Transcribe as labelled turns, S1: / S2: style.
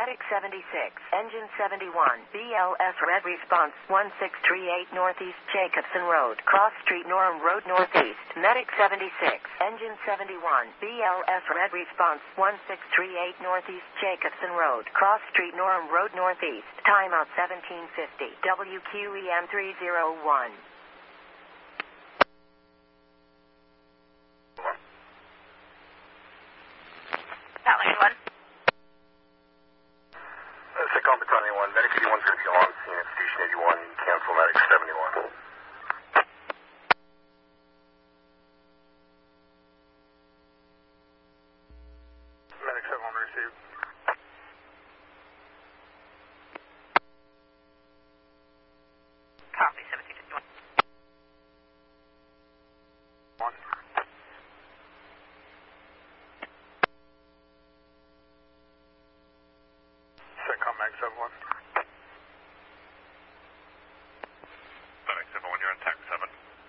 S1: Medic 76, Engine 71, BLS Red Response 1638 Northeast Jacobson Road, Cross Street Norham Road Northeast. Medic 76, Engine 71, BLS Red Response 1638 Northeast Jacobson Road, Cross Street Norham Road Northeast. Timeout 1750, WQEM 301.
S2: Battalion 1.
S3: Second Battalion 1, Medic 81 is going to be on scene at Station 81. You can cancel Medic 71. Medic 71 received.
S2: Copy, 1751.
S3: 1. Second Mag 71.